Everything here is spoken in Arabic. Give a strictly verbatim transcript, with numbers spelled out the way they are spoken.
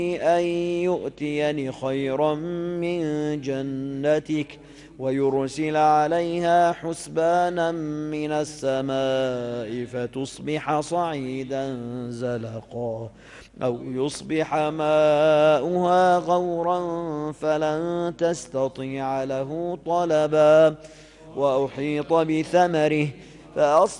أن يؤتيني خيرا من جنتك ويرسل عليها حسبانا من السماء فتصبح صعيدا زلقا أو يصبح ماؤها غورا فلن تستطيع له طلبا وأحيط بثمره فأصبح